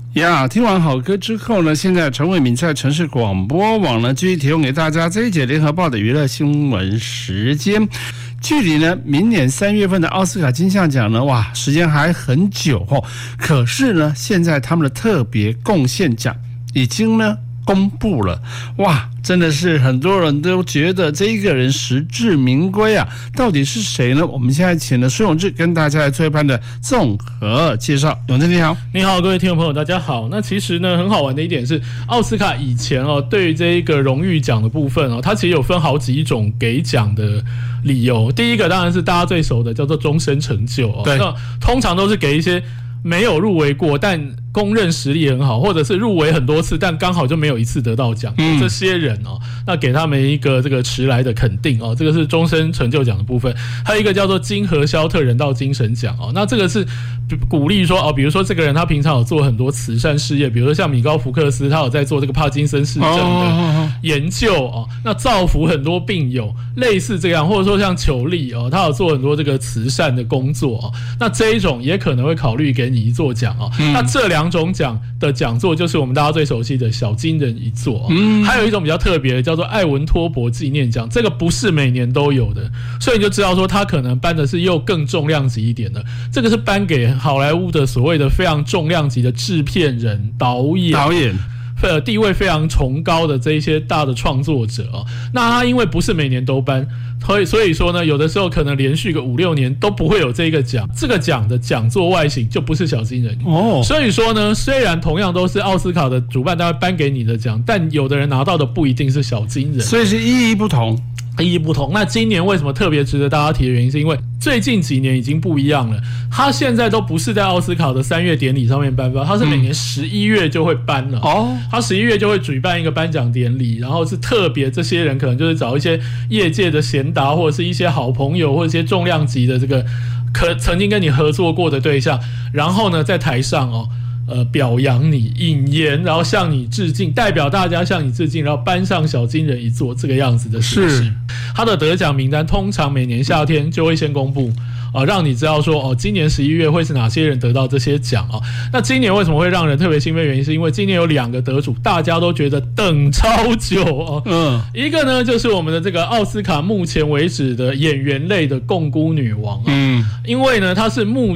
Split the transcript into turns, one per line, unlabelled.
呀，听完好歌之后呢，现在陈伟民在城市广播网呢继续提供给大家这一节联合报的娱乐新闻时间。距离呢明年3月份的奥斯卡金像奖呢，哇，时间还很久哦。可是呢，现在他们的特别贡献奖已经呢公布了，哇，真的是很多人都觉得这一个人实至名归啊！到底是谁呢？我们现在请了孙永志跟大家来做一番的综合介绍。永志你好。
你好，各位听众朋友，大家好。那其实呢，很好玩的一点是，奥斯卡以前对于这一个荣誉奖的部分它其实有分好几种给奖的理由。第一个当然是大家最熟的，叫做终身成就对，那通常都是给一些没有入围过但公认实力很好，或者是入围很多次但刚好就没有一次得到奖这些人那给他们一个这个迟来的肯定这个是终身成就奖的部分。还有一个叫做金荷肖特人道精神奖那这个是鼓励说比如说这个人他平常有做很多慈善事业，比如说像米高福克斯他有在做这个帕金森氏症的研究那造福很多病友，类似这样，或者说像裘利他有做很多这个慈善的工作那这一种也可能会考虑给你一座奖那这两种奖的讲座就是我们大家最熟悉的小金人一座还有一种比较特别的叫做艾文托伯纪念奖，这个不是每年都有的，所以你就知道说他可能颁的是又更重量级一点的，这个是颁给好莱坞的所谓的非常重量级的制片人、导演地位非常崇高的这一些大的创作者那他因为不是每年都颁，所以说呢，有的时候可能连续个5-6年都不会有这个奖，这个奖的讲座外形就不是小金人所以说呢，虽然同样都是奥斯卡的主办单位颁给你的奖，但有的人拿到的不一定是小金人，
所以是意义不同。
那今年为什么特别值得大家提的原因，是因为最近几年已经不一样了，他现在都不是在奥斯卡的3月典礼上面颁发，他是每年11月就会颁了他11月就会举办一个颁奖典礼，然后是特别这些人可能就是找一些业界的贤达或者是一些好朋友或者一些重量级的这个曾经跟你合作过的对象，然后呢在台上表扬你、引言，然后向你致敬，代表大家向你致敬，然后颁上小金人一座这个样子的事情。他的得奖名单通常每年夏天就会先公布让你知道说今年11月会是哪些人得到这些奖那今年为什么会让人特别兴奋？原因是因为今年有2个得主，大家都觉得等超久一个呢就是我们的这个奥斯卡目前为止的演员类的共估女王因为呢她是目